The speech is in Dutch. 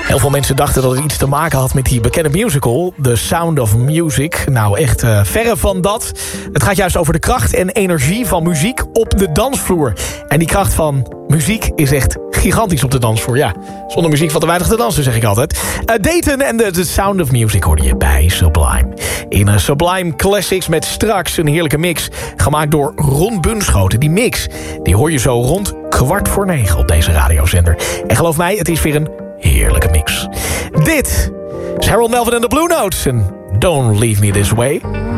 Heel veel mensen dachten dat het iets te maken had met die bekende musical, The Sound of Music. Nou, echt verre van dat. Het gaat juist over de kracht en energie van muziek op de dansvloer. En die kracht van muziek is echt gigantisch op de dansvloer. Ja, zonder muziek valt er weinig te dansen, zeg ik altijd. Dayton en The Sound of Music hoorde je bij Sublime. In Sublime Classics met straks een heerlijke mix, gemaakt door Ron Bunschoten. Die mix, die hoor je zo rond 8:45 op deze radiozender. En geloof mij, het is weer een heerlijke mix. Dit is Harold Melvin en de Blue Notes en Don't Leave Me This Way.